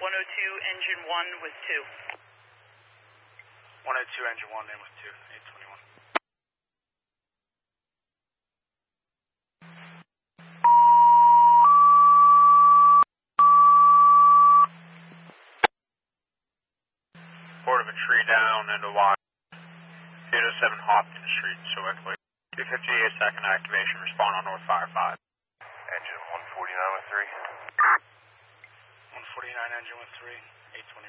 engine 1 with 2. 102 engine 1 in with 2, 821. Report of a tree down into lot 807 Hopkins Street, Sewickley. 258 second activation, respond on North Fire 5. Engine 149 with 3. 149 engine with 3, 821.